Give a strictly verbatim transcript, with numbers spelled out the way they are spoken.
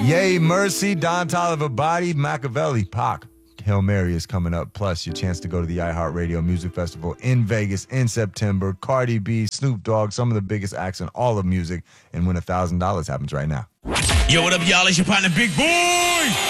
Yay, Mercy, Don Toliver, Body, Machiavelli, Pac. Hail Mary is coming up. Plus, your chance to go to the iHeartRadio Music Festival in Vegas in September. Cardi B, Snoop Dogg, some of the biggest acts in all of music, and win one thousand dollars happens right now. Yo, what up, y'all? It's your partner, Big Boy.